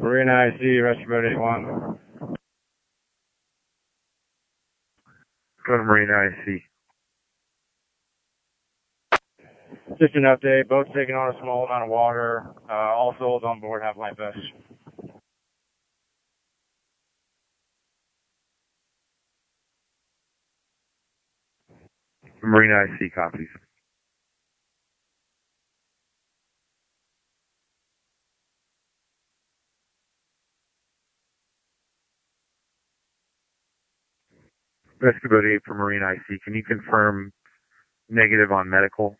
Marina IC, rescue boat 81. Go to Marina IC. Just an update, boat's taking on a small amount of water. All souls on board have life vests. Marina IC copies. Rescue boat 8 for Marina IC. Can you confirm negative on medical?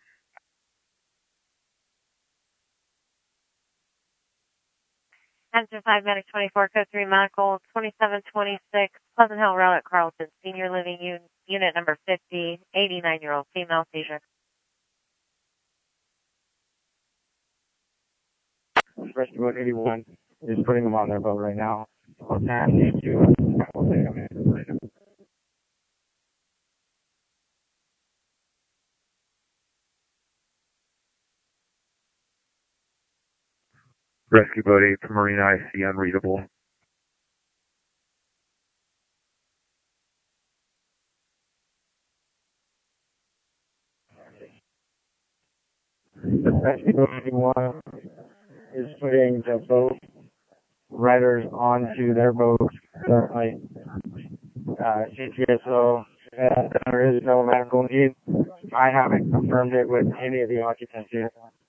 Answer 5, Medic 24, Code 3, Medical 2726, Pleasant Hill Road at Carlton, Senior Living Unit number 50, 89-year-old female seizure. Rescue boat 81 is putting them on their boat right now. Attaching to Rescue boat 8 for Marina IC, unreadable. Rescue boat 81 is putting the boat riders onto their boats currently. CTSO, there is no medical need. I haven't confirmed it with any of the occupants yet.